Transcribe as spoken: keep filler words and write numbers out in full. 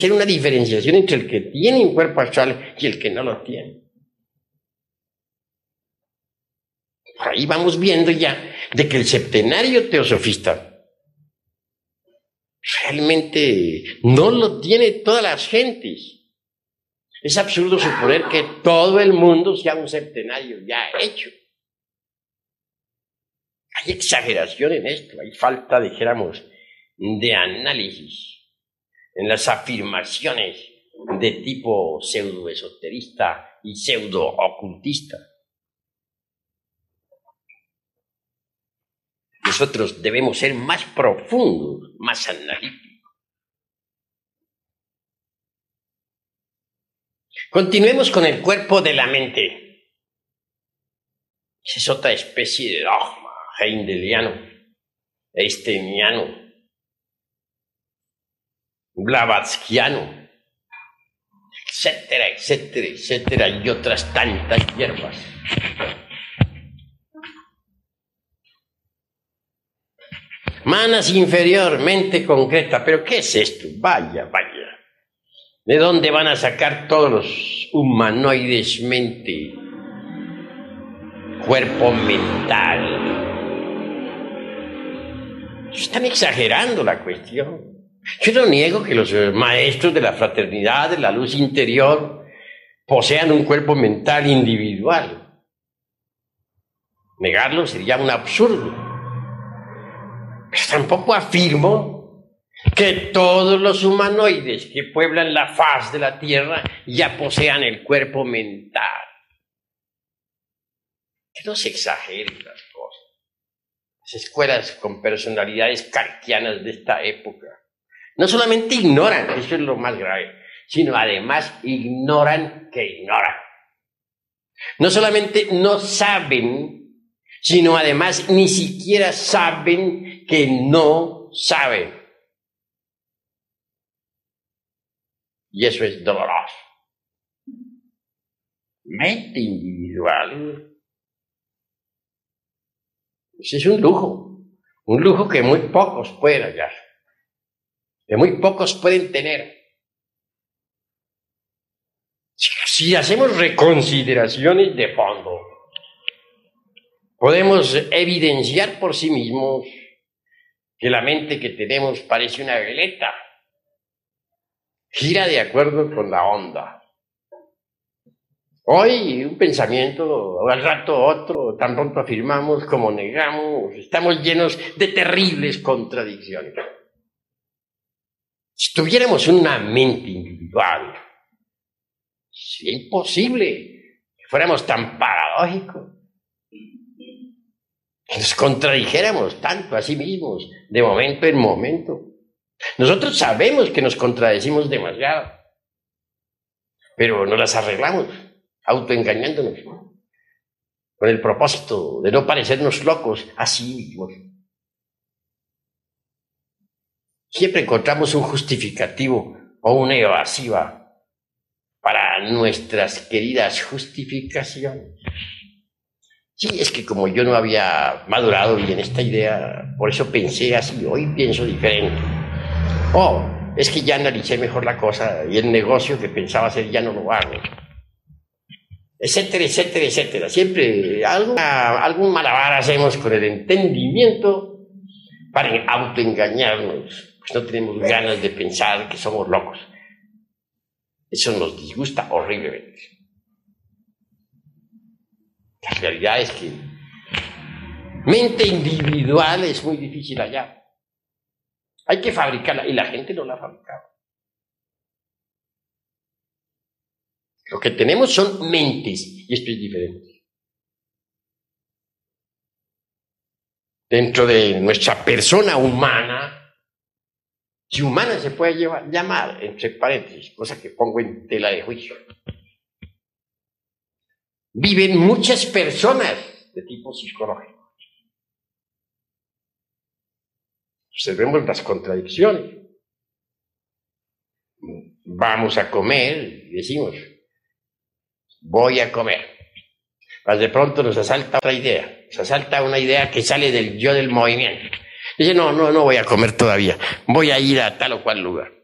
hacer una diferenciación entre el que tiene un cuerpo astral y el que no lo tiene. Por ahí vamos viendo ya de que el septenario teosofista realmente no lo tiene todas las gentes. Es absurdo suponer que todo el mundo sea un septenario ya hecho. Hay exageración en esto, hay falta, dijéramos, de análisis en las afirmaciones de tipo pseudo-esoterista y pseudo-ocultista. Nosotros debemos ser más profundos, más analíticos. Continuemos con el cuerpo de la mente. Esa es otra especie de dogma heideliano, einsteiniano, blavatskiano, etcétera, etcétera, etcétera, y otras tantas hierbas. Manas inferior, mente concreta. ¿Pero qué es esto? Vaya, vaya. ¿De dónde van a sacar todos los humanoides mente? Cuerpo mental. Están exagerando la cuestión. Yo no niego que los maestros de la fraternidad, de la luz interior, posean un cuerpo mental individual. Negarlo sería un absurdo. Pero tampoco afirmo que todos los humanoides que pueblan la faz de la Tierra ya posean el cuerpo mental. Que no se exageren las cosas. Las escuelas con personalidades kantianas de esta época no solamente ignoran, eso es lo más grave, sino además ignoran que ignoran. No solamente no saben, sino además ni siquiera saben que no saben. Y eso es doloroso. Mente individual. Ese es un lujo. Un lujo que muy pocos pueden hallar. Que muy pocos pueden tener. Si hacemos reconsideraciones de fondo, podemos evidenciar por sí mismos que la mente que tenemos parece una veleta. Gira de acuerdo con la onda. Hoy un pensamiento, al rato otro, tan pronto afirmamos como negamos, estamos llenos de terribles contradicciones. Si tuviéramos una mente individual, sería imposible que fuéramos tan paradójicos, que nos contradijéramos tanto a sí mismos, de momento en momento. Nosotros sabemos que nos contradecimos demasiado, pero nos las arreglamos, autoengañándonos, ¿no? Con el propósito de no parecernos locos a sí mismos. Siempre encontramos un justificativo o una evasiva para nuestras queridas justificaciones. Sí, es que como yo no había madurado bien esta idea, por eso pensé así, hoy pienso diferente. Oh, es que ya analicé mejor la cosa y el negocio que pensaba hacer ya no lo hago. Etcétera, etcétera, etcétera. Siempre algo, algún malabar hacemos con el entendimiento para autoengañarnos. Pues no tenemos ganas de pensar que somos locos. Eso nos disgusta horriblemente. La realidad es que mente individual es muy difícil hallar. Hay que fabricarla y la gente no la ha fabricado. Lo que tenemos son mentes y esto es diferente. Dentro de nuestra persona humana, si humana se puede llevar, llamar, entre paréntesis, cosa que pongo en tela de juicio, viven muchas personas de tipo psicológico. Observemos las contradicciones. Vamos a comer y decimos, voy a comer. Mas de pronto nos asalta otra idea, nos asalta una idea que sale del yo del movimiento. Dice, no, no, no voy a comer todavía, voy a ir a tal o cual lugar.